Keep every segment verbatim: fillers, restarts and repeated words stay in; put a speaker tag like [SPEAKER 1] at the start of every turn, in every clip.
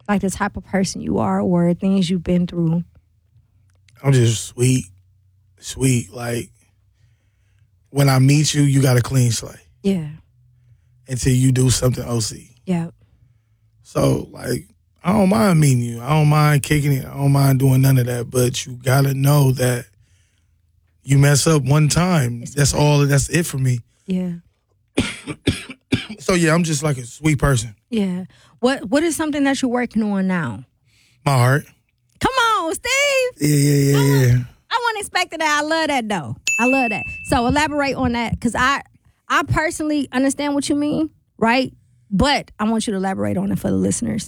[SPEAKER 1] Like the type of person you are or things you've been through.
[SPEAKER 2] I'm just sweet. Sweet. Like, when I meet you, you got a clean slate.
[SPEAKER 1] Yeah.
[SPEAKER 2] Until you do something O C.
[SPEAKER 1] Yeah.
[SPEAKER 2] So, like, I don't mind meeting you. I don't mind kicking it. I don't mind doing none of that. But you got to know that you mess up one time. It's that's all. That's it for me.
[SPEAKER 1] Yeah.
[SPEAKER 2] So, yeah, I'm just like a sweet person.
[SPEAKER 1] Yeah. What What is something that you're working on now?
[SPEAKER 2] My heart.
[SPEAKER 1] Come on, Steve.
[SPEAKER 2] Yeah, yeah, yeah, yeah.
[SPEAKER 1] I wasn't expecting that. I love that, though. I love that. So elaborate on that, because I, I personally understand what you mean, right? But I want you to elaborate on it for the listeners.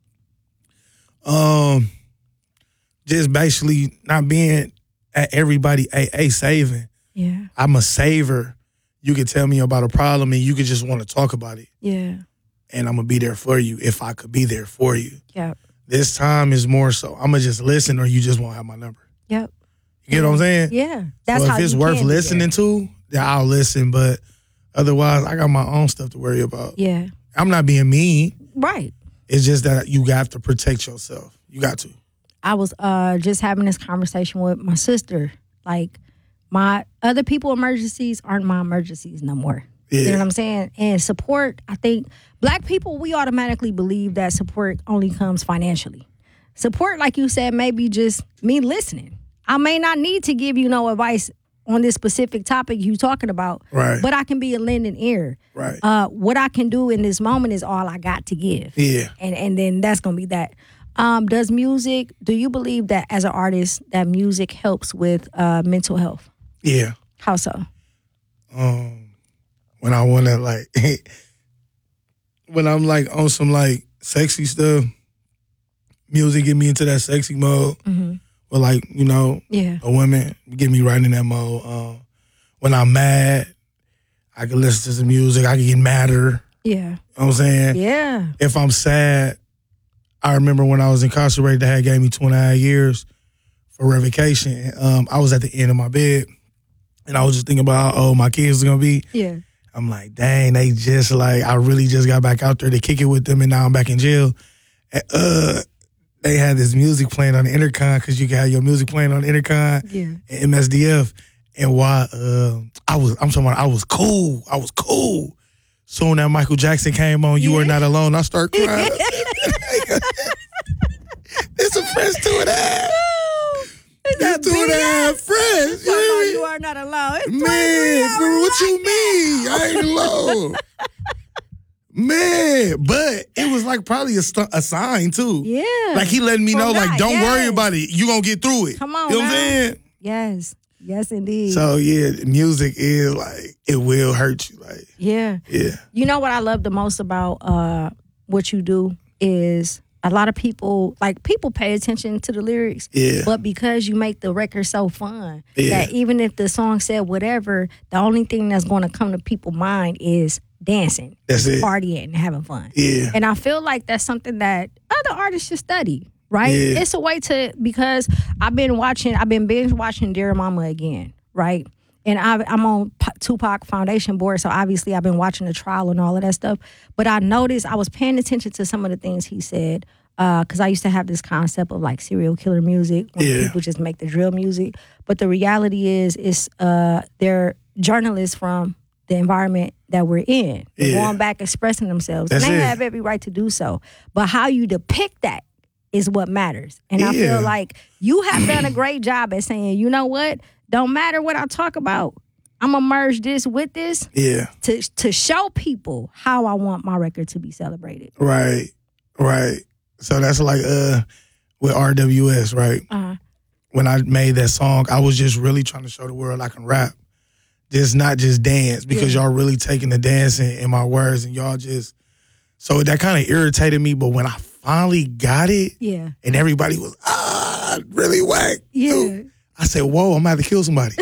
[SPEAKER 2] Um, just basically not being at everybody a, a saving.
[SPEAKER 1] Yeah.
[SPEAKER 2] I'm a saver. You could tell me about a problem and you could just want to talk about it.
[SPEAKER 1] Yeah.
[SPEAKER 2] And I'm gonna be there for you if I could be there for you.
[SPEAKER 1] Yep.
[SPEAKER 2] This time is more so I'm gonna just listen or you just won't have my number.
[SPEAKER 1] Yep.
[SPEAKER 2] You get what I'm saying?
[SPEAKER 1] Yeah. That's
[SPEAKER 2] so
[SPEAKER 1] how
[SPEAKER 2] if it's
[SPEAKER 1] you
[SPEAKER 2] worth
[SPEAKER 1] can be
[SPEAKER 2] listening
[SPEAKER 1] there.
[SPEAKER 2] to, then I'll listen. But otherwise, I got my own stuff to worry about.
[SPEAKER 1] Yeah.
[SPEAKER 2] I'm not being mean.
[SPEAKER 1] Right.
[SPEAKER 2] It's just that you got to protect yourself. You got to.
[SPEAKER 1] I was uh, just having this conversation with my sister. Like, my other people emergencies aren't my emergencies no more.
[SPEAKER 2] Yeah.
[SPEAKER 1] You know what I'm saying? And support, I think, black people, we automatically believe that support only comes financially. Support, like you said, maybe just me listening. I may not need to give you no advice on this specific topic you talking about,
[SPEAKER 2] right?
[SPEAKER 1] But I can be a lending ear.
[SPEAKER 2] Right.
[SPEAKER 1] Uh, what I can do in this moment is all I got to give.
[SPEAKER 2] Yeah.
[SPEAKER 1] And and then that's going to be that. Um, does music, do you believe that as an artist that music helps with uh, mental health?
[SPEAKER 2] Yeah.
[SPEAKER 1] How so?
[SPEAKER 2] Um, when I want to like, when I'm like on some like sexy stuff, music get me into that sexy mode.
[SPEAKER 1] Mm-hmm.
[SPEAKER 2] But like, you know,
[SPEAKER 1] yeah,
[SPEAKER 2] a woman get me right in that mode. Um, when I'm mad, I can listen to some music. I can get madder.
[SPEAKER 1] Yeah.
[SPEAKER 2] You know what I'm saying?
[SPEAKER 1] Yeah.
[SPEAKER 2] If I'm sad, I remember when I was incarcerated, they had gave me two and a half years for revocation. Um, I was at the end of my bed, and I was just thinking about how old my kids are going to be.
[SPEAKER 1] Yeah.
[SPEAKER 2] I'm like, dang, they just like, I really just got back out there to kick it with them, and now I'm back in jail. And, uh, they had this music playing on the intercom because you can have your music playing on the intercom
[SPEAKER 1] yeah.
[SPEAKER 2] and M S D F. And why uh, I was, I'm talking about, I was cool. I was cool. Soon that Michael Jackson came on, You
[SPEAKER 1] yeah.
[SPEAKER 2] Are Not Alone, I start crying. It's a Friends two and a half. It's two and a half friends.
[SPEAKER 1] You, know, you are not alone. It's
[SPEAKER 2] Man, for what you mean? I ain't alone. Man, but it was like probably a, st- a sign too.
[SPEAKER 1] Yeah.
[SPEAKER 2] Like he letting me
[SPEAKER 1] From
[SPEAKER 2] know,
[SPEAKER 1] God,
[SPEAKER 2] like, don't
[SPEAKER 1] yes.
[SPEAKER 2] worry about it. You gonna get through it.
[SPEAKER 1] Come on,
[SPEAKER 2] You know what I'm
[SPEAKER 1] now.
[SPEAKER 2] saying?
[SPEAKER 1] Yes. Yes, indeed.
[SPEAKER 2] So yeah, music is like, it will hurt you. Like,
[SPEAKER 1] yeah.
[SPEAKER 2] Yeah.
[SPEAKER 1] You know what I love the most about uh, what you do is a lot of people, like, people pay attention to the lyrics.
[SPEAKER 2] Yeah.
[SPEAKER 1] But because you make the record so fun,
[SPEAKER 2] Yeah.
[SPEAKER 1] that even if the song said whatever, the only thing that's going to come to people's mind is dancing,
[SPEAKER 2] That's it.
[SPEAKER 1] partying, and having fun.
[SPEAKER 2] Yeah.
[SPEAKER 1] And I feel like that's something that other artists should study, right?
[SPEAKER 2] Yeah.
[SPEAKER 1] It's a way to, because I've been watching, I've been binge watching Dear Mama again, right? And I, I'm on P- Tupac Foundation board, so obviously I've been watching the trial and all of that stuff. But I noticed, I was paying attention to some of the things he said, because uh, I used to have this concept of like serial killer music, when
[SPEAKER 2] Yeah.
[SPEAKER 1] people just make the drill music. But the reality is, is uh, they're journalists from the environment that we're in. They're
[SPEAKER 2] Yeah.
[SPEAKER 1] going back expressing themselves.
[SPEAKER 2] That's
[SPEAKER 1] and they
[SPEAKER 2] it.
[SPEAKER 1] have every right to do so. But how you depict that is what matters. And I
[SPEAKER 2] Yeah.
[SPEAKER 1] feel like you have done a great job at saying, you know what? Don't matter what I talk about. I'm going to merge this with this
[SPEAKER 2] Yeah.
[SPEAKER 1] to to show people how I want my record to be celebrated.
[SPEAKER 2] Right. Right. So that's like uh with R W S, right?
[SPEAKER 1] Uh-huh.
[SPEAKER 2] When I made that song, I was just really trying to show the world I can rap. Just not just dance, because
[SPEAKER 1] Yeah.
[SPEAKER 2] y'all really taking the dancing in my words, and y'all just, so that kind of irritated me. But when I finally got it,
[SPEAKER 1] Yeah.
[SPEAKER 2] and everybody was, ah, really whack.
[SPEAKER 1] Yeah.
[SPEAKER 2] Dude, I said, whoa, I'm about to kill somebody.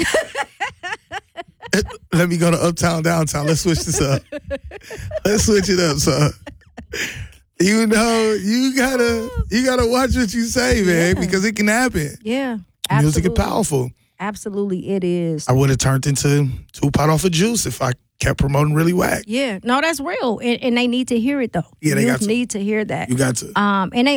[SPEAKER 2] Let me go to Uptown, Downtown. Let's switch this up. Let's switch it up, son. You know, you gotta you gotta watch what you say, man,
[SPEAKER 1] Yeah.
[SPEAKER 2] because it can happen.
[SPEAKER 1] Yeah.
[SPEAKER 2] Music is
[SPEAKER 1] Absolutely.
[SPEAKER 2] powerful.
[SPEAKER 1] Absolutely, it is.
[SPEAKER 2] I would have turned into two pot off of Juice if I kept promoting really whack.
[SPEAKER 1] Yeah. No, that's real. And, and they need to hear it, though.
[SPEAKER 2] Yeah, they
[SPEAKER 1] Youth
[SPEAKER 2] got to.
[SPEAKER 1] need to hear that.
[SPEAKER 2] You got to.
[SPEAKER 1] Um, and they